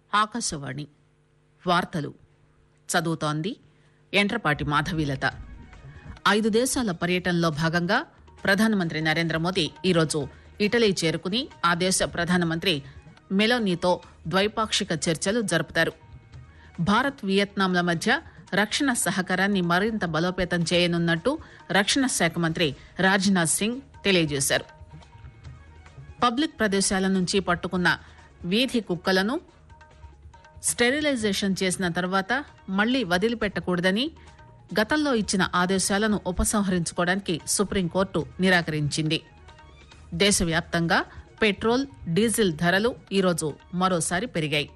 ఆకాశవాణి వార్తలు చదువుతోంది ఎంట్రపాటి మాధవీలత. 5 దేశాల పర్యటనలో భాగంగా ప్రధానమంత్రి నరేంద్ర మోదీ ఈరోజు ఇటలీ చేరుకుని ఆ దేశ ప్రధానమంత్రి మెలోనీతో ద్వైపాక్షిక చర్చలు జరుపుతారు. భారత్ వియత్నాంల మధ్య రక్షణ సహకారాన్ని మరింత బలోపేతం చేయనున్నట్టు రక్షణ శాఖ మంత్రి రాజ్నాథ్ సింగ్ తెలియజేశారు. పబ్లిక్ ప్రదేశాల నుంచి పట్టుకున్న వీధి కుక్కలను స్టెరిలైజేషన్ చేసిన తర్వాత మళ్లీ వదిలిపెట్టకూడదని గతంలో ఇచ్చిన ఆదేశాలను ఉపసంహరించుకోవడానికి సుప్రీంకోర్టు నిరాకరించింది. దేశవ్యాప్తంగా పెట్రోల్, డీజిల్ ధరలు ఈరోజు మరోసారి పెరిగాయి.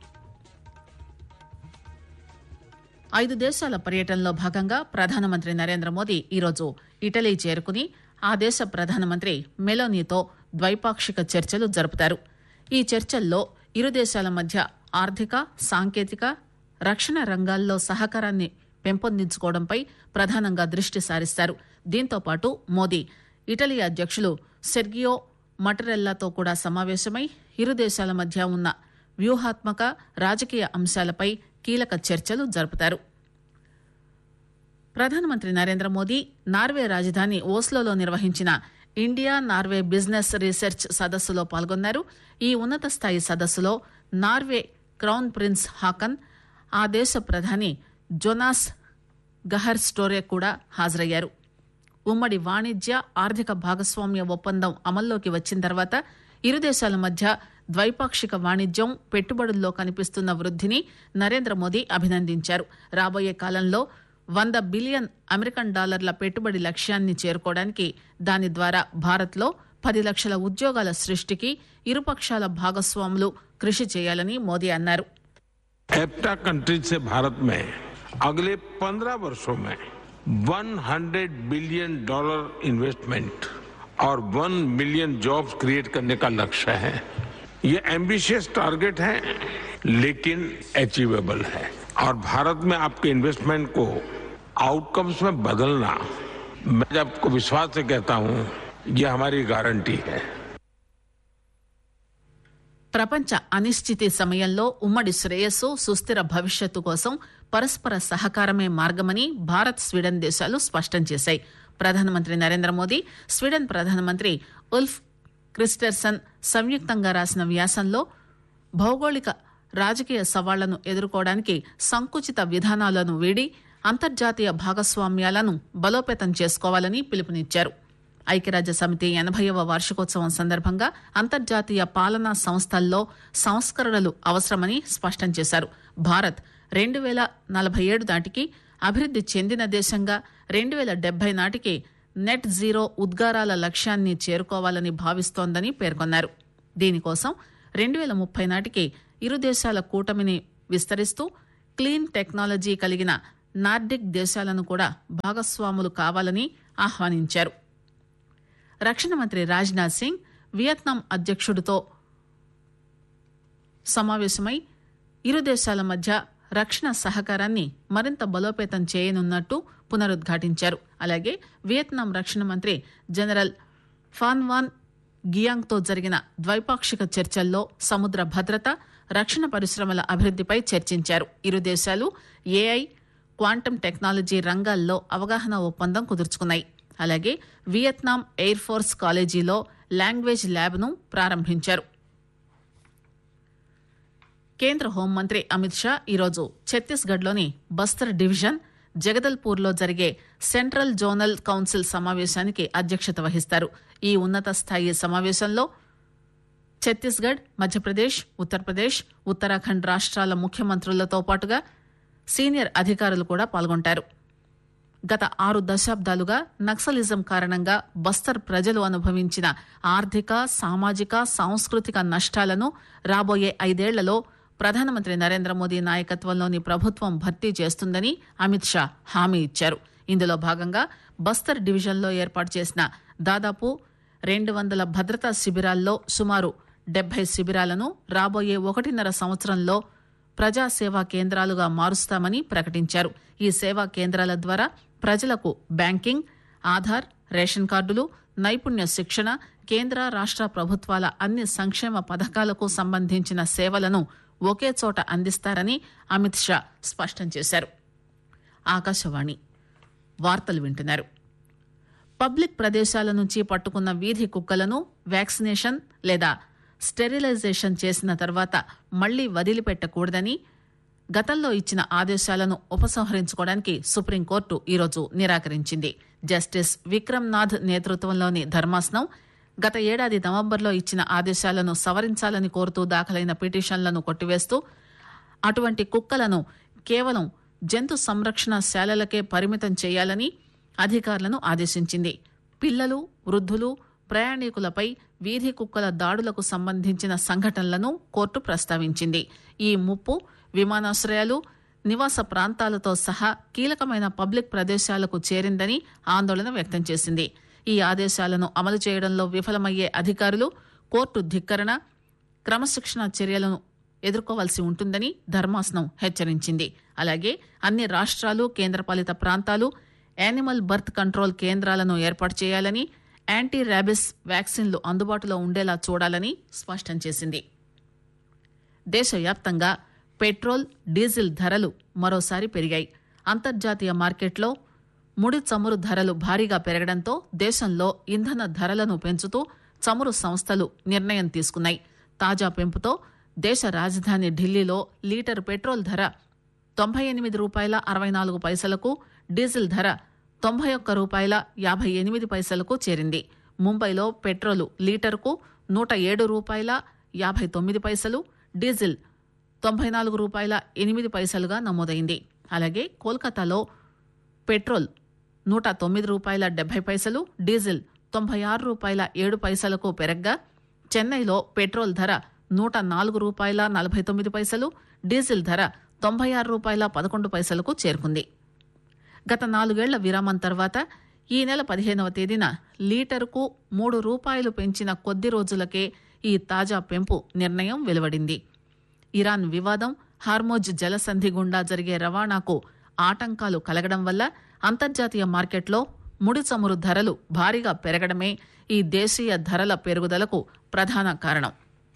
5 దేశాల పర్యటనలో భాగంగా ప్రధానమంత్రి నరేంద్ర మోదీ ఈరోజు ఇటలీ చేరుకుని ఆ దేశ ప్రధానమంత్రి మెలోనీతో ద్వైపాక్షిక చర్చలు జరుపుతారు. ఈ చర్చల్లో ఇరు దేశాల మధ్య ఆర్థిక, సాంకేతిక, రక్షణ రంగాల్లో సహకారాన్ని పెంపొందించుకోవడంపై ప్రధానంగా దృష్టి సారిస్తారు. దీంతో పాటు మోదీ ఇటలీ అధ్యక్షులు సెర్గియో మటరెల్లాతో కూడా సమావేశమై ఇరు దేశాల మధ్య ఉన్న వ్యూహాత్మక, రాజకీయ అంశాలపై కీలక చర్చలు జరుపుతారు. ప్రధానమంత్రి నరేంద్ర మోదీ నార్వే రాజధాని ఓస్లోలో నిర్వహించిన ఇండియా నార్వే బిజినెస్ రీసెర్చ్ సదస్సులో పాల్గొన్నారు. ఈ ఉన్నత స్థాయి సదస్సులో నార్వే క్రౌన్ ప్రిన్స్ హాకన్, ఆ దేశ ప్రధాని జోనాస్ గహర్ స్టోరే కూడా హాజరయ్యారు. ఉమ్మడి వాణిజ్య, ఆర్థిక భాగస్వామ్య ఒప్పందం అమల్లోకి వచ్చిన తర్వాత ఇరు దేశాల మధ్య ద్వైపాక్షిక వాణిజ్యం, పెట్టుబడుల్లో కనిపిస్తున్న వృద్ధిని నరేంద్ర మోదీ అభినందించారు. రాబోయే కాలంలో $100 బిలియన్ అమెరికన్ డాలర్ల పెట్టుబడి లక్ష్యాన్ని చేరుకోవడానికి, దాని ద్వారా భారత్లో 10 లక్షల ఉద్యోగాల సృష్టికి ఇరుపక్షాల భాగస్వాములు కృషి చేయాలని మోదీ అన్నారు. एफ्टा कंट्रीज से भारत में अगले 15 वर्षों में $100 बिलियन इन्वेस्टमेंट और 1 मिलियन जॉब्स क्रिएट करने का लक्ष्य है. ये एम्बिशियस टारगेट है लेकिन अचीवेबल है. और भारत में आपके इन्वेस्टमेंट को आउटकम्स में बदलना, मैं आपको विश्वास से कहता हूं, ये हमारी गारंटी है. ప్రపంచ అనిశ్చితి సమయంలో ఉమ్మడి శ్రేయస్సు, సుస్థిర భవిష్యత్తు కోసం పరస్పర సహకారమే మార్గమని భారత్, స్వీడన్ దేశాలు స్పష్టం చేశాయి. ప్రధానమంత్రి నరేంద్ర మోదీ, స్వీడన్ ప్రధానమంత్రి ఉల్ఫ్ క్రిస్టర్సన్ సంయుక్తంగా రాసిన వ్యాసంలో భౌగోళిక, రాజకీయ సవాళ్లను ఎదుర్కోవడానికి సంకుచిత విధానాలను వీడి అంతర్జాతీయ భాగస్వామ్యాలను బలోపేతం చేసుకోవాలని పిలుపునిచ్చారు. ఐక్యరాజ్య సమితి 80వ వార్షికోత్సవం సందర్భంగా అంతర్జాతీయ పాలనా సంస్థల్లో సంస్కరణలు అవసరమని స్పష్టం చేశారు. భారత్ 2047 నాటికి అభివృద్ది చెందిన దేశంగా, 2070 నాటికి నెట్ జీరో ఉద్గారాల లక్ష్యాన్ని చేరుకోవాలని భావిస్తోందని పేర్కొన్నారు. దీనికోసం 2030 నాటికి ఇరు దేశాల కూటమిని విస్తరిస్తూ క్లీన్ టెక్నాలజీ కలిగిన నార్డిక్ దేశాలను కూడా భాగస్వాములు కావాలని ఆహ్వానించారు. రక్షణ మంత్రి రాజ్నాథ్ సింగ్ వియత్నాం అధ్యక్షుడితో సమావేశమై ఇరు దేశాల మధ్య రక్షణ సహకారాన్ని మరింత బలోపేతం చేయనున్నట్టు పునరుద్ఘాటించారు. అలాగే వియత్నాం రక్షణ మంత్రి జనరల్ ఫాన్ వాన్ గియాంగ్తో జరిగిన ద్వైపాక్షిక చర్చల్లో సముద్ర భద్రత, రక్షణ పరిశ్రమల అభివృద్దిపై చర్చించారు. ఇరు దేశాలు AI, క్వాంటమ్ టెక్నాలజీ రంగాల్లో అవగాహన ఒప్పందం కుదుర్చుకున్నాయి. అలాగే వియత్నాం ఎయిర్ ఫోర్స్ కాలేజీలో లాంగ్వేజ్ ల్యాబ్ను ప్రారంభించారు. కేంద్ర హోంమంత్రి అమిత్ షా ఈరోజు ఛత్తీస్గఢ్లోని బస్తర్ డివిజన్ జగదల్పూర్లో జరిగే సెంట్రల్ జోనల్ కౌన్సిల్ సమావేశానికి అధ్యక్షత వహిస్తారు. ఈ ఉన్నత స్థాయి సమావేశంలో ఛత్తీస్గఢ్, మధ్యప్రదేశ్, ఉత్తరప్రదేశ్, ఉత్తరాఖండ్ రాష్ట్రాల ముఖ్యమంత్రులతో పాటుగా సీనియర్ అధికారులు కూడా పాల్గొంటారు. గత 6 దశాబ్దాలుగా నక్సలిజం కారణంగా బస్తర్ ప్రజలు అనుభవించిన ఆర్థిక, సామాజిక, సాంస్కృతిక నష్టాలను రాబోయే 5 ఏళ్లలో ప్రధానమంత్రి నరేంద్ర మోదీ నాయకత్వంలోని ప్రభుత్వం భర్తీ చేస్తుందని అమిత్ షా హామీ ఇచ్చారు. ఇందులో భాగంగా బస్తర్ డివిజన్లో ఏర్పాటు చేసిన దాదాపు 200 భద్రతా శిబిరాల్లో సుమారు 70 శిబిరాలను రాబోయే 1.5 సంవత్సరంలో ప్రజాసేవా కేంద్రాలుగా మారుస్తామని ప్రకటించారు. ఈ సేవా కేంద్రాల ద్వారా ప్రజలకు బ్యాంకింగ్, ఆధార్, రేషన్ కార్డులు, నైపుణ్య శిక్షణ, కేంద్ర రాష్ట్ర ప్రభుత్వాల అన్ని సంక్షేమ పథకాలకు సంబంధించిన సేవలను ఒకే చోట అందిస్తారని అమిత్ షా స్పష్టం చేశారు. ఆకాశవాణి వార్తలు వింటున్నారు. పబ్లిక్ ప్రదేశాల నుంచి పట్టుకున్న వీధి కుక్కలను వ్యాక్సినేషన్ లేదా స్టెరిలైజేషన్ చేసిన తర్వాత మళ్లీ వదిలిపెట్టకూడదని గతంలో ఇచ్చిన ఆదేశాలను ఉపసంహరించుకోవడానికి సుప్రీంకోర్టు ఈరోజు నిరాకరించింది. జస్టిస్ విక్రమ్నాథ్ నేతృత్వంలోని ధర్మాసనం గత ఏడాది నవంబర్లో ఇచ్చిన ఆదేశాలను సవరించాలని కోరుతూ దాఖలైన పిటిషన్లను కొట్టివేస్తూ అటువంటి కుక్కలను కేవలం జంతు సంరక్షణశాలలకే పరిమితం చేయాలని అధికారులను ఆదేశించింది. పిల్లలు, వృద్ధులు, ప్రయాణికులపై వీధి కుక్కల దాడులకు సంబంధించిన సంఘటనలను కోర్టు ప్రస్తావించింది. ఈ ముప్పు విమానాశ్రయాలు, నివాస ప్రాంతాలతో సహా కీలకమైన పబ్లిక్ ప్రదేశాలకు చేరిందని ఆందోళన వ్యక్తం చేసింది. ఈ ఆదేశాలను అమలు చేయడంలో విఫలమయ్యే అధికారులు కోర్టు ధిక్కరణ, క్రమశిక్షణ చర్యలను ఎదుర్కోవాల్సి ఉంటుందని ధర్మాసనం హెచ్చరించింది. అలాగే అన్ని రాష్ట్రాలు, కేంద్రపాలిత ప్రాంతాలు యానిమల్ బర్త్ కంట్రోల్ కేంద్రాలను ఏర్పాటు చేయాలని, యాంటీ ర్యాబిస్ వ్యాక్సిన్లు అందుబాటులో ఉండేలా చూడాలని స్పష్టం చేసింది. దేశవ్యాప్తంగా పెట్రోల్, డీజిల్ ధరలు మరోసారి పెరిగాయి. అంతర్జాతీయ మార్కెట్లో ముడి చమురు ధరలు భారీగా పెరగడంతో దేశంలో ఇంధన ధరలను పెంచుతూ చమురు సంస్థలు నిర్ణయం తీసుకున్నాయి. తాజా పెంపుతో దేశ రాజధాని ఢిల్లీలో లీటర్ పెట్రోల్ ధర $98.64, డీజిల్ ధర $91.58 చేరింది. ముంబైలో పెట్రోలు లీటర్కు $107.59, డీజిల్ $94.08గా నమోదైంది. అలాగే కోల్కతాలో పెట్రోల్ $109.70, డీజిల్ $96.07 పెరగ్గా, చెన్నైలో పెట్రోల్ ధర $104.49, డీజిల్ ధర $96.11 చేరుకుంది. గత 4 ఏళ్ల విరామం తర్వాత ఈ నెల 15వ తేదీన లీటరుకు ₹3 పెంచిన కొద్ది రోజులకే ఈ తాజా పెంపు నిర్ణయం వెలువడింది. ఇరాన్ వివాదం, హార్మోజ్ జలసంధి గుండా జరిగే రవాణాకు ఆటంకాలు కలగడం వల్ల అంతర్జాతీయ మార్కెట్లో ముడి చమురు ధరలు భారీగా పెరగడమే ఈ దేశీయ ధరల పెరుగుదలకు ప్రధాన కారణం.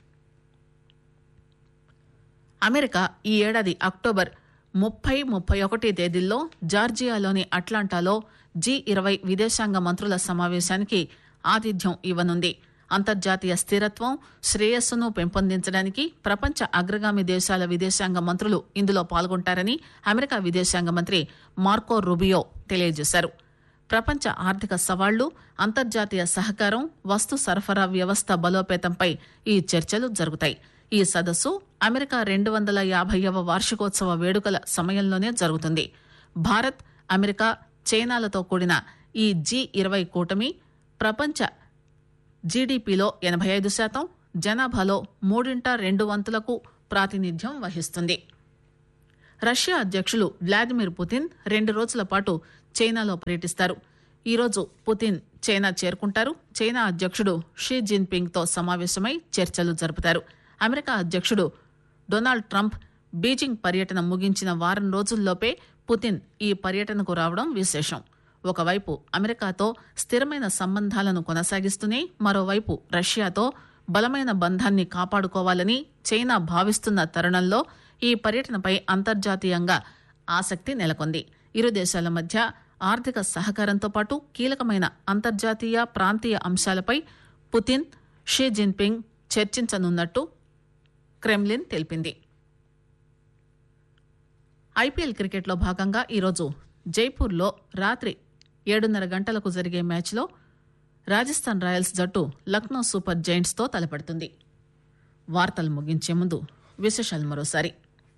అమెరికా ఈ ఏడాది అక్టోబర్ 30-31 తేదీల్లో జార్జియాలోని అట్లాంటాలో G20 విదేశాంగ మంత్రుల సమావేశానికి ఆతిథ్యం ఇవ్వనుంది. అంతర్జాతీయ స్థిరత్వం, శ్రేయస్సును పెంపొందించడానికి ప్రపంచ అగ్రగామి దేశాల విదేశాంగ మంత్రులు ఇందులో పాల్గొంటారని అమెరికా విదేశాంగ మంత్రి మార్కో రూబియో తెలియజేశారు. ప్రపంచ ఆర్థిక సవాళ్లు, అంతర్జాతీయ సహకారం, వస్తు సరఫరా వ్యవస్థ బలోపేతంపై ఈ చర్చలు జరుగుతాయి. ఈ సదస్సు అమెరికా 250వ వార్షికోత్సవ వేడుకల సమయంలోనే జరుగుతుంది. భారత్, అమెరికా, చైనాలతో కూడిన ఈ G20 కూటమి ప్రపంచ జీడీపీలో 85%, జనాభాలో 2/3 ప్రాతినిధ్యం వహిస్తుంది. రష్యా అధ్యక్షులు వ్లాదిమిర్ పుతిన్ 2 రోజుల పాటు చైనాలో పర్యటిస్తారు. ఈరోజు పుతిన్ చైనా చేరుకుంటారు. చైనా అధ్యక్షుడు షీ జిన్పింగ్ తో సమావేశమై చర్చలు జరుపుతారు. అమెరికా అధ్యక్షుడు డొనాల్డ్ ట్రంప్ బీజింగ్ పర్యటన ముగించిన వారం రోజుల్లోపే పుతిన్ ఈ పర్యటనకు రావడం విశేషం. ఒకవైపు అమెరికాతో స్థిరమైన సంబంధాలను కొనసాగిస్తూనే మరోవైపు రష్యాతో బలమైన బంధాన్ని కాపాడుకోవాలని చైనా భావిస్తున్న తరుణంలో ఈ పర్యటనపై అంతర్జాతీయంగా ఆసక్తి నెలకొంది. ఇరు దేశాల మధ్య ఆర్థిక సహకారంతో పాటు కీలకమైన అంతర్జాతీయ, ప్రాంతీయ అంశాలపై పుతిన్, షీ జిన్పింగ్ చర్చించనున్నట్టు క్రెమ్లిన్ తెలిపింది. ఐపీఎల్ క్రికెట్లో భాగంగా ఈరోజు జైపూర్లో రాత్రి 7:30 గంటలకు జరిగే మ్యాచ్లో రాజస్థాన్ రాయల్స్ జట్టు లక్నో సూపర్ జైంట్స్ తో తలపడుతుంది. వార్తలు ముగించే ముందు విశేషాలు మరోసారి.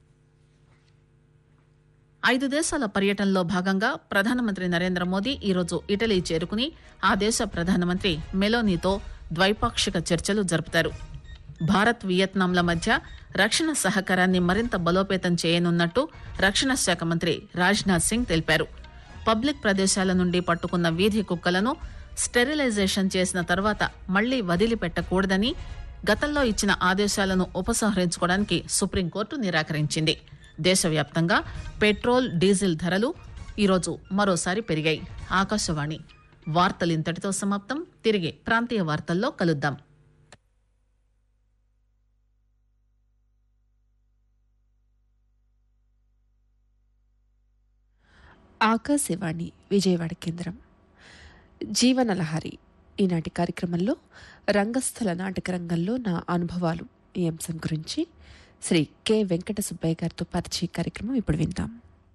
5 దేశాల పర్యటనలో భాగంగా ప్రధానమంత్రి నరేంద్ర మోదీ ఈరోజు ఇటలీ చేరుకుని ఆ దేశ ప్రధానమంత్రి మెలోనీతో ద్వైపాక్షిక చర్చలు జరుపుతారు. భారత్, వియత్నాంల మధ్య రక్షణ సహకారాన్ని మరింత బలోపేతం చేయనున్నట్టు రక్షణ శాఖ మంత్రి రాజ్నాథ్ సింగ్ తెలిపారు. పబ్లిక్ ప్రదేశాల నుండి పట్టుకున్న వీధి కుక్కలను స్టెరిలైజేషన్ చేసిన తర్వాత మళ్లీ వదిలిపెట్టకూడదని గతంలో ఇచ్చిన ఆదేశాలను ఉపసంహరించుకోవడానికి సుప్రీంకోర్టు నిరాకరించింది. దేశవ్యాప్తంగా పెట్రోల్, డీజిల్ ధరలు ఈరోజు మరోసారి పెరిగాయి. ఆకాశవాణి వార్తలు ఇంతటితో సమాప్తం. తిరిగి ప్రాంతీయ వార్తల్లో కలుద్దాం. ఆకాశవాణి విజయవాడ కేంద్రం. జీవనలహరి ఈనాటి కార్యక్రమంలో రంగస్థల నాటక రంగంలో నా అనుభవాలు ఈ అంశం గురించి శ్రీ కె వెంకట సుబ్బయ్య గారితో పరిచయ కార్యక్రమం ఇప్పుడు విందాం.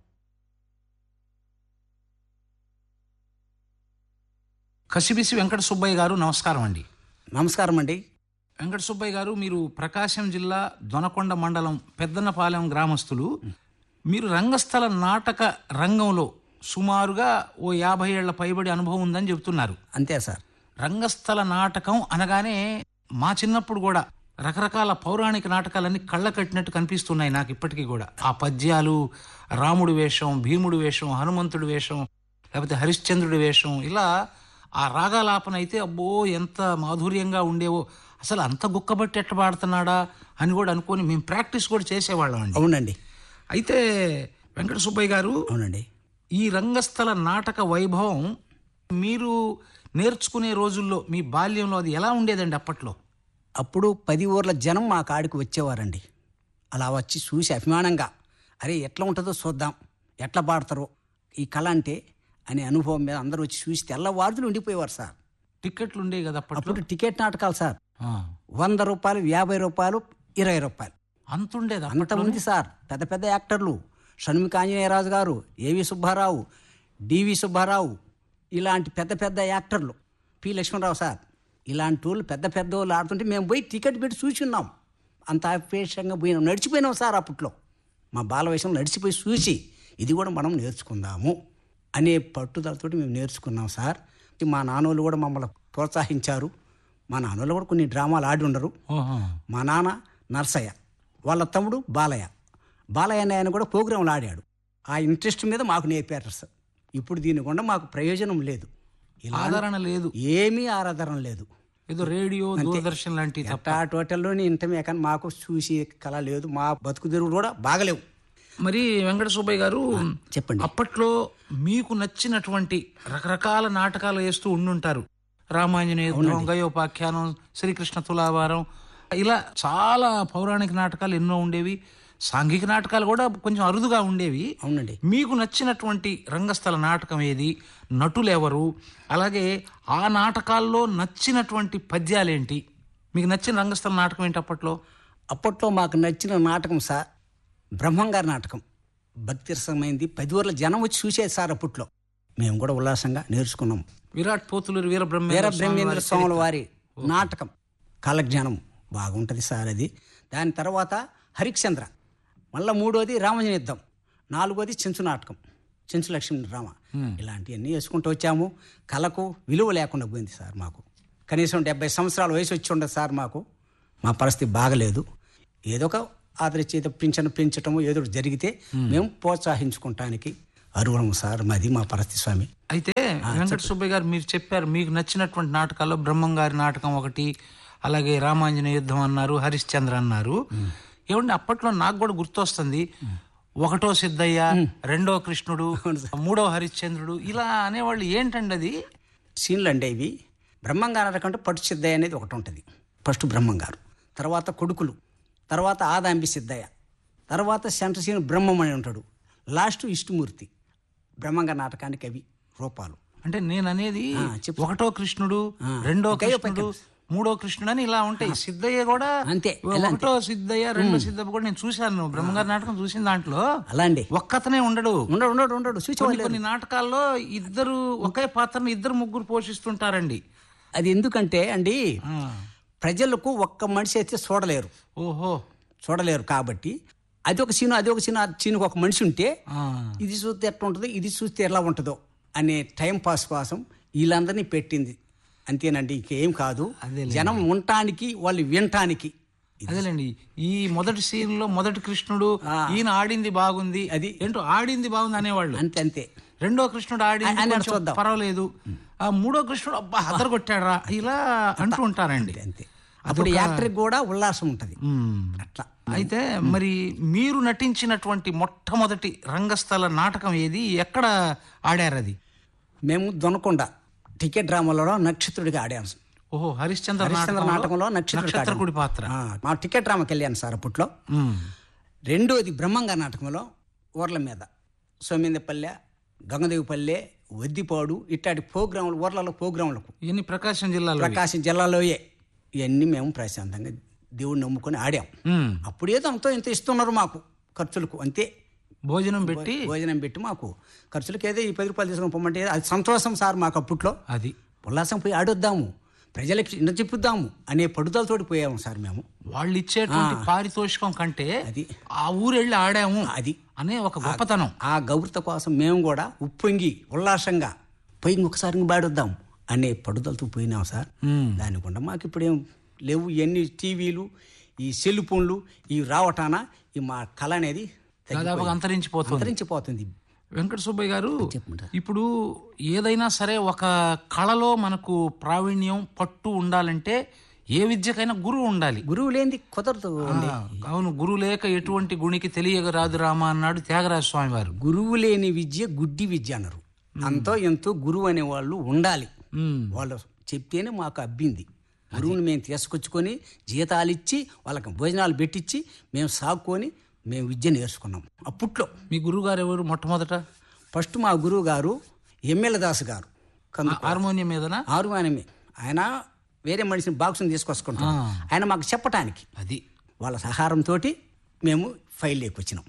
కసిబిసి వెంకట సుబ్బయ్య గారు నమస్కారం అండి. నమస్కారం అండి. వెంకట సుబ్బయ్య గారు, మీరు ప్రకాశం జిల్లా దొనకొండ మండలం పెద్దనపాలెం గ్రామస్తులు. మీరు రంగస్థల నాటక రంగంలో సుమారుగా ఓ 50 ఏళ్ల పైబడి అనుభవం ఉందని చెబుతున్నారు. అంతే సార్. రంగస్థల నాటకం అనగానే మా చిన్నప్పుడు కూడా రకరకాల పౌరాణిక నాటకాలన్నీ కళ్ళ కట్టినట్టు కనిపిస్తున్నాయి నాకు ఇప్పటికీ కూడా. ఆ పద్యాలు, రాముడి వేషం, భీముడి వేషం, హనుమంతుడి వేషం, లేకపోతే హరిశ్చంద్రుడి వేషం, ఇలా ఆ రాగాలాపన అయితే అబ్బో ఎంత మాధుర్యంగా ఉండేవో. అసలు అంత గుక్కబట్టి ఎట్ట పాడుతున్నాడా అని కూడా అనుకొని మేము ప్రాక్టీస్ కూడా చేసేవాళ్ళం అండి. అవునండి. అయితే వెంకట సుబ్బయ్య గారు, అవునండి, ఈ రంగస్థల నాటక వైభవం మీరు నేర్చుకునే రోజుల్లో మీ బాల్యంలో అది ఎలా ఉండేదండి అప్పట్లో? అప్పుడు 10 ఊర్ల జనం మా కాడికి వచ్చేవారండి. అలా వచ్చి చూసి అభిమానంగా, అరే ఎట్లా ఉంటుందో చూద్దాం, ఎట్లా పాడతారో ఈ కళ అంటే అనే అనుభవం మీద అందరూ వచ్చి చూసి తెల్లవారులు ఉండిపోయేవారు సార్. టికెట్లు ఉండేవి కదా అప్పుడు టికెట్ నాటకాలు సార్. ఆ, 100 రూపాయలు, 50 రూపాయలు, 20 రూపాయలు అంతుండేది అంత ఉంది సార్. పెద్ద పెద్ద యాక్టర్లు షణ్ముఖ ఆంజనేయరాజు గారు, ఏవి సుబ్బారావు, డివి సుబ్బారావు, ఇలాంటి పెద్ద పెద్ద యాక్టర్లు, పి లక్ష్మణరావు సార్, ఇలాంటి వాళ్ళు పెద్ద పెద్ద వాళ్ళు ఆడుతుంటే మేము పోయి టికెట్ పెట్టి చూసి ఉన్నాం. అంత ఆపేషంగా పోయినాం, నడిచిపోయినాం సార్. అప్పట్లో మా బాల వయసులో నడిచిపోయి చూసి ఇది కూడా మనం నేర్చుకుందాము అనే పట్టుదలతోటి మేము నేర్చుకున్నాం సార్. మా నాన్నోళ్ళు కూడా మమ్మల్ని ప్రోత్సహించారు. మా నాన్నోళ్ళు కూడా కొన్ని డ్రామాలు ఆడి ఉండరు. మా నాన్న నర్సయ్య, వాళ్ళ తమ్ముడు బాలయ్య, బాలయ్య అనే ఆయన కూడా ప్రోగ్రాంలు ఆడాడు. ఆ ఇంట్రెస్ట్ మీద మాకు నేర్పారు సార్. ఇప్పుడు దీని గుండా మాకు ప్రయోజనం లేదు, ఆదరణ లేదు, ఏమీ ఆరాధన లేదు. ఏదో రేడియో, దూరదర్శన్ లాంటి టోటల్లోనే ఇంటమే కానీ మాకు చూసి కళ లేదు. మా బతుకు తెరువులు కూడా బాగలేవు. మరి వెంకట సుబ్బయ్య గారు చెప్పండి. అప్పట్లో మీకు నచ్చినటువంటి రకరకాల నాటకాలు వేస్తూ ఉండుంటారు. రామాంజనేయ యుద్ధం, గయోపాఖ్యానం, శ్రీకృష్ణ తులాభారం, ఇలా చాలా పౌరాణిక నాటకాలు ఎన్నో ఉండేవి. సాంఘిక నాటకాలు కూడా కొంచెం అరుదుగా ఉండేవి. అవునండి. మీకు నచ్చినటువంటి రంగస్థల నాటకం ఏది, నటులు ఎవరు, అలాగే ఆ నాటకాల్లో నచ్చినటువంటి పద్యాలేంటి? మీకు నచ్చిన రంగస్థల నాటకం ఏంటి అప్పట్లో? అప్పట్లో మాకు నచ్చిన నాటకం సార్ బ్రహ్మంగారి నాటకం. భక్తి రసమైంది. 10 ఊర్ల జనం వచ్చి చూసేది సార్. అప్పట్లో మేము కూడా ఉల్లాసంగా నేర్చుకున్నాం. విరాట్ పోతులూరి వీరబ్రహ్మేంద్ర స్వాముల వారి నాటకం కాలజ్ఞానం బాగుంటుంది సార్ అది. దాని తర్వాత హరిశ్చంద్ర, మళ్ళీ 3వది రామాంజనేయ యుద్ధం, 4వది చెంచు నాటకం, చెంచు లక్ష్మీ డ్రామా. ఇలాంటివన్నీ వేసుకుంటూ వచ్చాము. కళకు విలువ లేకుండా పోయింది సార్. మాకు కనీసం 70 సంవత్సరాల వయసు వచ్చి ఉండదు సార్. మాకు మా పరిస్థితి బాగలేదు. ఏదో ఒక ఆదరించేదో పింఛను పెంచటము ఏదో జరిగితే మేము ప్రోత్సహించుకుంటానికి అర్హం సార్. మాది మా పరిస్థితి స్వామి. అయితే వెంకట సుబ్బయ్య గారు, మీరు చెప్పారు మీకు నచ్చినటువంటి నాటకాల్లో బ్రహ్మంగారి నాటకం ఒకటి, అలాగే రామాంజనేయ యుద్ధం అన్నారు, హరిశ్చంద్ర అన్నారు. ఏమంటే అప్పట్లో నాకు కూడా గుర్తొస్తుంది, 1వ సిద్ధయ్య, 2వ కృష్ణుడు, 3వ హరిశ్చంద్రుడు, ఇలా అనేవాళ్ళు. ఏంటండి అది? సీన్లు అంటే ఇవి. బ్రహ్మంగారు నాటకంటే పట్టు సిద్ధయ్య అనేది ఒకటి ఉంటుంది. ఫస్ట్ బ్రహ్మంగారు, తర్వాత కొడుకులు, తర్వాత ఆదాంబి సిద్ధయ్య, తర్వాత సెంటర్ సీన్ బ్రహ్మం అని ఉంటాడు, లాస్ట్ ఇష్టమూర్తి. బ్రహ్మంగారి నాటకానికి అవి రూపాలు. అంటే నేను అనేది 1వ కృష్ణుడు, 2వ కృష్ణుడు, 3వ కృష్ణుడు అని ఇలా ఉంటాయి. సిద్ధయ్య కూడా అంతే. 1వ సిద్ధయ్య, 2వ సిద్ధయ్య కూడా నేను చూశాను. బ్రహ్మంగారి నాటకం చూసిన దాంట్లో అలా అండి. ఒక్కతనే ఉండడు. కొన్ని నాటకాల్లో ఇద్దరు ఒకే పాత్రను 2-3 పోషిస్తుంటారండి. అది ఎందుకంటే అండి, ప్రజలకు ఒక్క మనిషి అయితే చూడలేరు. చూడలేరు కాబట్టి అది ఒక సీను, అది ఒక సీను, ఆ సీనుకు ఒక మనిషి ఉంటే ఇది చూస్తే ఎట్లా ఉంటుందో, ఇది చూస్తే ఎలా ఉంటుందో అనే టైం పాస్ కోసం వీళ్ళందరినీ పెట్టింది. అంతేనండి, ఇంకేం కాదు. జనం ఉండటానికి, వాళ్ళు వినటానికి. అదేలేండి. ఈ మొదటి సీన్ లో మొదటి కృష్ణుడు ఈయన ఆడింది బాగుంది, అది ఏంటో ఆడింది బాగుంది అనేవాళ్ళు. అంతే. 2వ కృష్ణుడు ఆడింది పర్వాలేదు, 3వ కృష్ణుడు అబ్బా హదర కొట్టాడరా, ఇలా అంటూ ఉంటారండి. అంతే. అప్పుడు యాక్టర్ కూడా ఉల్లాసం ఉంటుంది అట్లా. అయితే మరి మీరు నటించినటువంటి మొట్టమొదటి రంగస్థల నాటకం ఏది, ఎక్కడ ఆడారు అది? మేము దొనకొండ టికెట్ డ్రామాలో నక్షత్రుడిగా ఆడాను. హరిశ్చంద్ర నాటకంలో నక్షత్రుడి పాత్ర. మా టికెట్ డ్రామాకి వెళ్ళాను సార్ అప్పట్లో. 2వది బ్రహ్మంగారి నాటకంలో ఊర్ల మీద సోమేందపల్లె, గంగదేవిపల్లె, వద్దిపాడు ఇట్లాంటి ప్రోగ్రాంలు ఊర్లలో ప్రోగ్రాంలకు ఇవన్నీ ప్రకాశం జిల్లాలో ప్రకాశం జిల్లాలోయే ఇవన్నీ మేము ప్రశాంతంగా దేవుడిని నమ్ముకొని ఆడాం. అప్పుడు ఏదో అంతో ఇంత ఇస్తున్నారు మాకు ఖర్చులకు, అంతే. భోజనం పెట్టి మాకు ఖర్చులకు ఏదో ఈ 10 రూపాయలు తీసుకొని పొమ్మంటే అది సంతోషం సార్ మాకు. అప్పట్లో అది ఉల్లాసం పోయి ఆడొద్దాము, ప్రజలకి ఇంత చెప్పుద్దాము అనే పడుదలతోటి పోయాము సార్ మేము. వాళ్ళు ఇచ్చేటువంటి పారితోషికం కంటే అది ఆ ఊరెళ్ళి ఆడాము అది అనే ఒక గొప్పతనం. ఆ గౌరత కోసం మేము కూడా ఉప్పొంగి ఉల్లాసంగా పోయి ఇంకొకసారి బాడొద్దాం అనే పడుదలతో పోయినాం సార్. దానికుండా మాకు ఇప్పుడేం లేవు ఇవన్నీ టీవీలు, ఈ సెల్ ఫోన్లు ఇవి రావటాన ఈ మా కళ అనేది దాదాపుగా అంతరించిపోతుంది. వెంకట సుబ్బయ్య గారు, ఇప్పుడు ఏదైనా సరే ఒక కళలో మనకు ప్రావీణ్యం పట్టు ఉండాలంటే ఏ విద్యకైనా గురువు ఉండాలి. గురువు లేనిది కుదరదు. అవును, గురువు లేక ఎటువంటి గుణికి తెలియరాదు రామ అన్నాడు త్యాగరాజ స్వామి వారు. గురువు లేని విద్య గుడ్డి విద్య అన్నారు. అంతో ఎంతో గురువు అనే వాళ్ళు ఉండాలి. వాళ్ళు చెప్తేనే మాకు అబ్బింది. గురువుని మేము తీసుకొచ్చుకొని జీతాలు ఇచ్చి వాళ్ళకి భోజనాలు పెట్టించి మేము సాగుకొని మేము విద్య నేర్చుకున్నాం. అప్పట్లో మీ గురువు గారు ఎవరు? మొట్టమొదట ఫస్ట్ మా గురువు గారు ఎమ్మెల్యే దాస్ గారు. హార్మోనియం మీదనా? హార్మోనియమే. ఆయన వేరే మనిషిని బాక్స్ని తీసుకొచ్చుకుంటాం. ఆయన మాకు చెప్పటానికి అది వాళ్ళ సహారంతో మేము ఫైల్ లేకొచ్చినాం.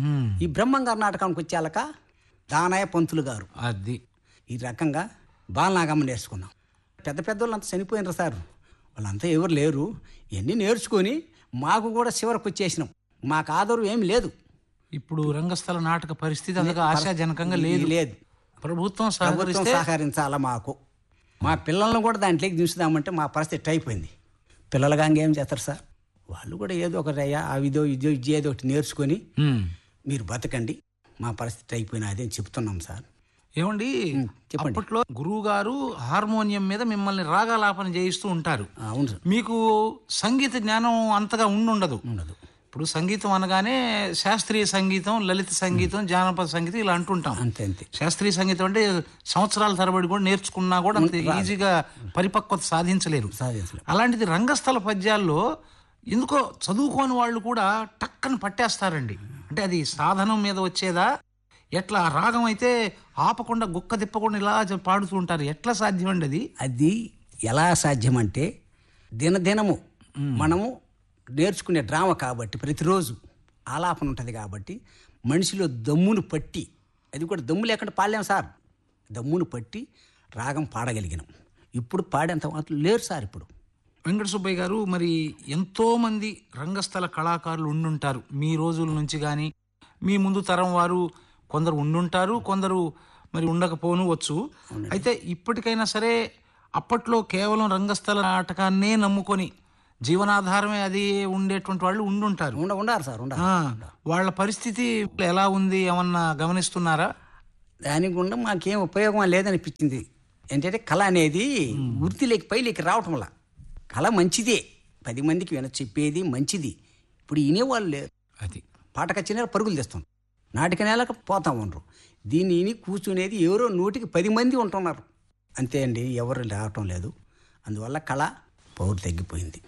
ఈ బ్రహ్మంగారు నాటకానికి వచ్చేళ్ళక దానయ్య పంతులు గారు అది ఈ రకంగా బాలనాగమ్మ నేర్చుకున్నాం. పెద్ద పెద్దోళ్ళు అంతా చనిపోయినారు సార్, వాళ్ళంతా ఎవరు లేరు. ఇవన్నీ నేర్చుకొని మాకు కూడా చివరకు వచ్చేసినాం. మాకు ఆధారం ఏమి లేదు. ఇప్పుడు రంగస్థల నాటక పరిస్థితి అంతగా ఆశాజనకంగా లేదు. ప్రభుత్వం సహకరించాలా మాకు. మా పిల్లలను కూడా దాంట్లోకి దించుదామంటే మా పరిస్థితి అయిపోయింది. పిల్లలుగా ఏం చేస్తారు సార్, వాళ్ళు కూడా ఏదో ఒకటి అయ్యా అవిదో ఇదో ఏదో ఒకటి నేర్చుకొని మీరు బతకండి, మా పరిస్థితి అయిపోయినది అని చెప్తున్నాం సార్. ఏమండి, అప్పట్లో గురువు గారు హార్మోనియం మీద మిమ్మల్ని రాగాలాపన చేయిస్తూ ఉంటారు. అవును సార్. మీకు సంగీత జ్ఞానం అంతగా ఉండదు. ఇప్పుడు సంగీతం అనగానే శాస్త్రీయ సంగీతం, లలిత సంగీతం, జానపద సంగీతం ఇలా అంటుంటాం. అంతే అంతే. శాస్త్రీయ సంగీతం అంటే సంవత్సరాల తరబడి కూడా నేర్చుకున్నా కూడా అంత ఈజీగా పరిపక్వత సాధించలేరు. అలాంటిది రంగస్థల పద్యాల్లో ఎందుకో చదువుకోని వాళ్ళు కూడా టక్కని పట్టేస్తారండి. అంటే అది సాధనం మీద వచ్చేదా, ఎట్లా? రాగం అయితే ఆపకుండా గుక్క తిప్పకుండా ఇలా పాడుతూ ఉంటారు. ఎట్లా సాధ్యం అండి అది? అది ఎలా సాధ్యం అంటే దినదినము మనము నేర్చుకునే డ్రామా కాబట్టి ప్రతిరోజు ఆలాపన ఉంటుంది కాబట్టి మనిషిలో దమ్మును పట్టి, అది కూడా దమ్ము లేకుండా పాడలేం సార్, దమ్మును పట్టి రాగం పాడగలిగినాం. ఇప్పుడు పాడేంత మాత్రం లేరు సార్. ఇప్పుడు వెంకట సుబ్బయ్య గారు, మరి ఎంతోమంది రంగస్థల కళాకారులు ఉండుంటారు మీ రోజుల నుంచి. కానీ మీ ముందు తరం వారు కొందరు ఉండుంటారు, కొందరు మరి ఉండకపోను వచ్చు. అయితే ఇప్పటికైనా సరే అప్పట్లో కేవలం రంగస్థల నాటకాన్నే నమ్ముకొని జీవనాధారమే అది ఉండేటువంటి వాళ్ళు ఉండుంటారు. ఉండారు సార్. వాళ్ళ పరిస్థితి ఎలా ఉంది ఏమన్నా గమనిస్తున్నారా? దాని గుండా మాకేం ఉపయోగం లేదనిపించింది. ఏంటంటే కళ అనేది వృత్తిలోకి పైలోకి రావటం వల్ల కళ మంచిదే, 10 మందికి చెప్పేది మంచిది. ఇప్పుడు వినేవాళ్ళు లేరు. అది పాటకొచ్చిన పరుగులు తెస్తాం, నాటిక నేలకు పోతా ఉండరు. దీన్ని విని కూర్చునేది ఎవరో 100కి 10 మంది ఉంటున్నారు, అంతే అండి, ఎవరు రావటం లేదు. అందువల్ల కళ పౌరు తగ్గిపోయింది.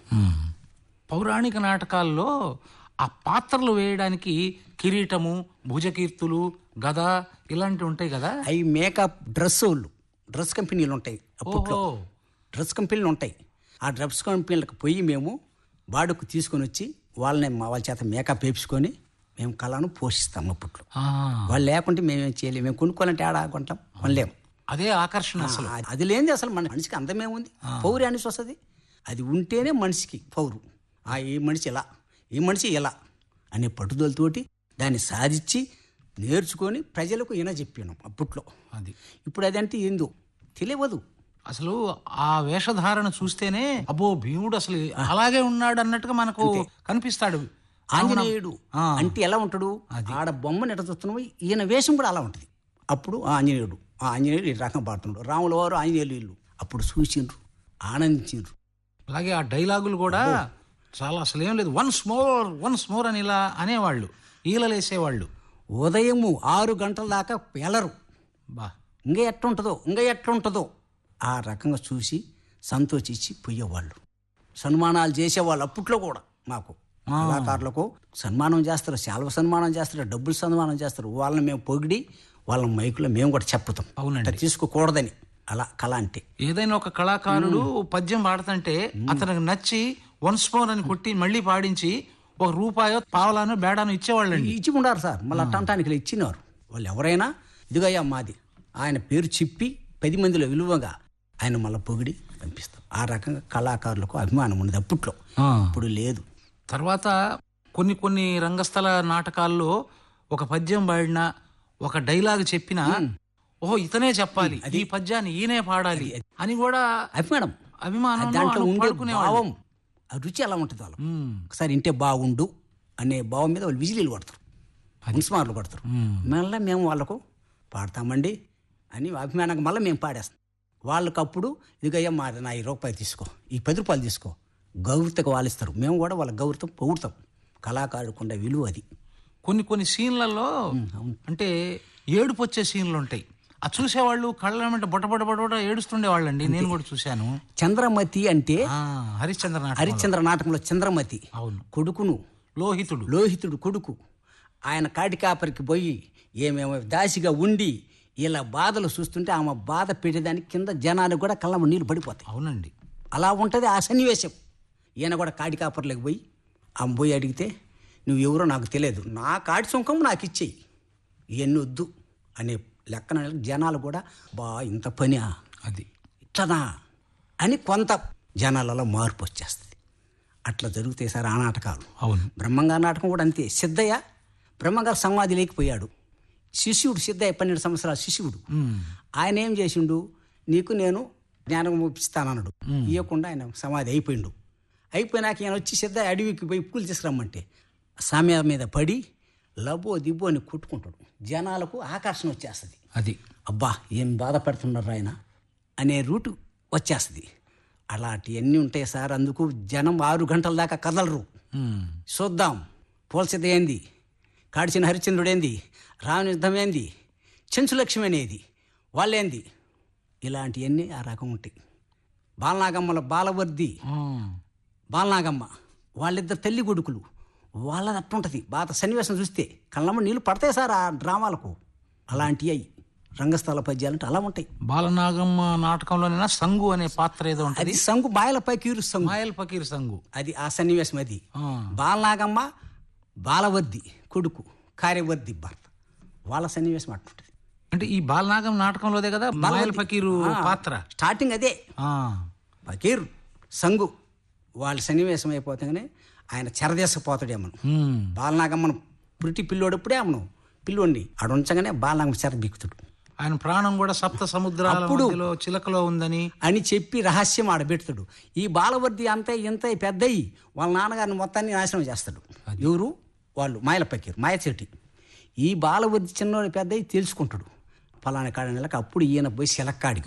పౌరాణిక నాటకాల్లో ఆ పాత్రలు వేయడానికి కిరీటము, భుజకీర్తులు, గద ఇలాంటివి ఉంటాయి కదా. అవి మేకప్ డ్రెస్ కంపెనీలు ఉంటాయి. అప్పట్లో డ్రెస్ కంపెనీలు ఉంటాయి. ఆ డ్రెస్ కంపెనీలకు పోయి మేము బాడుకు తీసుకొని వచ్చి వాళ్ళ చేత మేకప్ వేపించుకొని మేము కళను పోషిస్తాం. అప్పట్లో వాళ్ళు లేకుంటే మేమేం చేయలేము. మేము కొనుక్కోవాలంటే ఆడ కొంటాం, కొనలేము. అదే ఆకర్షణ. అసలు అది లేనిది అసలు మన మనిషికి అందమేముంది? పౌరు అనేసి వస్తుంది. అది ఉంటేనే మనిషికి పౌరు. ఈ మనిషి ఇలా, ఈ మనిషి ఇలా అనే పట్టుదలతోటి దాన్ని సాధించి నేర్చుకొని ప్రజలకు చెప్పినాం అప్పట్లో. అది ఇప్పుడు అదంటే ఏందో తెలియదు. అసలు ఆ వేషధారణ చూస్తేనే అబ్బో భీముడు అసలు అలాగే ఉన్నాడు అన్నట్టుగా మనకు కనిపిస్తాడు. ఆంజనేయుడు అంటే ఎలా ఉంటాడు? ఆడ బొమ్మను ఎట్లా చూస్తున్నావు, ఈయన వేషం కూడా అలా ఉంటుంది. అప్పుడు ఆంజనేయుడు ఈ రకం పాడుతున్నాడు. రాముల వారు ఆంజనేయులు వీళ్ళు అప్పుడు చూసిండ్రు, ఆనందించిండ్రు. అలాగే ఆ డైలాగులు కూడా చాలా అసలు ఏం లేదు, వన్స్ మోర్ అని ఇలా అనేవాళ్ళు, ఈలలేసేవాళ్ళు. ఉదయము 6 గంటల దాకా వెళ్ళరు. ఇంకా ఎట్లుంటుందో ఆ రకంగా చూసి సంతోషించి పోయేవాళ్ళు, సన్మానాలు చేసేవాళ్ళు. అప్పట్లో కూడా మాకు కళాకారులకు సన్మానం చేస్తారు, శాల్వ సన్మానం చేస్తారు, డబ్బులు సన్మానం చేస్తారు. వాళ్ళని మేము పొగిడి వాళ్ళ మైకులో మేము కూడా చెప్పుతాం. అవునండి. అట్లా తీసుకోకూడదని. అలా కళ అంటే ఏదైనా ఒక కళాకారుడు పద్యం పాడుతుంటే అతనికి నచ్చి వన్స్ మోర్ అని కొట్టి మళ్ళీ పాడించి ఒక రూపాయో పావలానో బేడానో ఇచ్చేవాళ్ళండి. ఇచ్చి ఉండారు సార్. మళ్ళీ అట్టంటానికి ఇచ్చినారు వాళ్ళు. ఎవరైనా ఇదిగయ్యా మాది ఆయన పేరు చెప్పి 10 మందిలో విలువగా ఆయన మళ్ళీ పొగిడి పంపిస్తాం. ఆ రకంగా కళాకారులకు అభిమానం ఉన్నది అప్పట్లో, ఇప్పుడు లేదు. తర్వాత కొన్ని రంగస్థల నాటకాల్లో ఒక పద్యం పాడినా ఒక డైలాగ్ చెప్పినా ఓహో ఇతనే చెప్పాలి, ఈ పద్యాన్ని ఈయనే పాడాలి అని కూడా అభిమానం దాంట్లో ఉండే భావం, ఆ రుచి ఎలా ఉంటుంది వాళ్ళు. ఒకసారి ఇంటే బాగుండు అనే భావం మీద వాళ్ళు విజిలీలు కొడతారు, మున్స్మార్లు కొడతారు. మళ్ళీ మేము వాళ్ళకు పాడతామండి అని అభిమానంగా మళ్ళీ మేము పాడేస్తాం. వాళ్ళకి అప్పుడు ఇదిగయ్యా మా నా 20 రూపాయలు తీసుకో, ఈ 10 రూపాయలు తీసుకో, గౌరవతకు వాళ్ళు ఇస్తారు. మేము కూడా వాళ్ళ గౌరవం పొగుడతాం. కళాకారుకుండా విలువ అది. కొన్ని సీన్లలో అంటే ఏడుపు వచ్చే సీన్లు ఉంటాయి. ఆ చూసేవాళ్ళు కళ్ళ వెంట బొట ఏడుస్తుండేవాళ్ళండి. నేను కూడా చూశాను. చంద్రమతి అంటే హరిశ్చంద్ర నాటకంలో చంద్రమతి కొడుకును లోహితుడు కొడుకు ఆయన కాటికాపరికి పోయి ఏమేమో దాసిగా ఉండి ఇలా బాధలు చూస్తుంటే ఆమె బాధ పెట్టేదానికి కింద జనానికి కూడా కళ్ళ నీళ్ళు పడిపోతాయి. అవునండి. అలా ఉంటుంది ఆ సన్నివేశం. ఈయన కూడా కాటికాపర్లకు పోయి ఆమె పోయి అడిగితే నువ్వు ఎవరో నాకు తెలియదు, నా కాటి సుంకం నాకు ఇచ్చేయి, ఇవన్నీ వద్దు అనే లెక్కన జనాలు కూడా బా ఇంత పని అది ఇట్లనా అని కొంత జనాలలో మార్పు వచ్చేస్తుంది. అట్లా జరుగుతాయి సార్ ఆ నాటకాలు. అవును. బ్రహ్మంగారి నాటకం కూడా అంతే. సిద్ధయ్య బ్రహ్మంగారు సమాధి లేకపోయాడు. శిష్యుడు సిద్ధయ్య 12 సంవత్సరాల శిష్యుడు. ఆయన ఏం చేసిండు, నీకు నేను జ్ఞానం ఇస్తానన్నాడు. ఇవ్వకుండా ఆయన సమాధి అయిపోయిండు. అయిపోయినాక ఈయన వచ్చి సిద్ధయ్య అడవికి పోయి పూలు తీసుకురమ్మంటే సామ్య మీద పడి లబో దిబ్బో అని కొట్టుకుంటాడు. జనాలకు ఆకర్షణ వచ్చేస్తుంది. అది అబ్బా ఏం బాధపడుతున్నారు ఆయన అనే రూటు వచ్చేస్తుంది. అలాంటివన్నీ ఉంటాయి సార్. అందుకు జనం 6 గంటల దాకా కదలరు. చూద్దాం పోల్సిద్ద ఏంది, కాడిచిన హరిశ్చంద్రుడు ఏంది, రామయుద్ధం ఏంది, చెంచులక్ష్మి అనేది వాళ్ళేంది, ఇలాంటివన్నీ ఆ రకం ఉంటాయి. బాలనాగమ్మల బాలనాగమ్మ వాళ్ళిద్దరు తల్లి కొడుకులు, వాళ్ళది అట్టుంటుంది. బాధ సన్నివేశం చూస్తే కళ్ళమ్మ నీళ్ళు పడతాయి సార్ ఆ డ్రామాలకు. అలాంటివి అయ్యి రంగస్థల పద్యాలంటే అలా ఉంటాయి. బాలనాగమ్మ నాటకంలోనైనా సంగు అనే పాత్ర ఏదో ఉంటుంది. అది సంగు మాయల పకీరు సంగు అది ఆ సన్నివేశం. అది బాలనాగమ్మ బాలవర్ది కొడుకు, కార్యవర్ది భర్త, వాళ్ళ సన్నివేశం అట్టుంటుంది. అంటే ఈ బాలనాగం నాటకంలోదే కదా మాయల ఫకీరు పాత్ర స్టార్టింగ్ అదే. ఫకీరు సంగు వాళ్ళ సన్నివేశం అయిపోతాగానే ఆయన చెరదేసపోతాడేమను. బాలనాగమ్మను పురిటి పిల్లోడప్పుడే అమ్మను పిల్లోడిని ఆడుంచగానే బాలనాగమ్మ చెర బిక్కుతాడు. ఆయన ప్రాణం కూడా 7 సముద్రాల మధ్యలో చిలకలో ఉందని అని చెప్పి రహస్యం ఆడబెడతాడు. ఈ బాలవర్ది అంత ఇంత పెద్దయి వాళ్ళ నాన్నగారిని మొత్తాన్ని నాశనం చేస్తాడు. ఎవరు వాళ్ళు మాయల పకీరు మాయచెట్టి. ఈ బాలవర్ది చిన్నోడి పెద్దయి తెలుసుకుంటాడు. ఫలానా కాడ నెలకు అప్పుడు ఈయన పోయి శిలక్కాడికి